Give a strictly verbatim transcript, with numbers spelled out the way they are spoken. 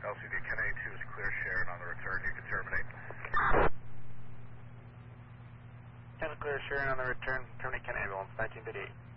L C D ten eighty-two is clear, Sharon on the return, you can terminate. ten clear, Sharon on the return, terminate Ken ambulance, nineteen fifty-eight.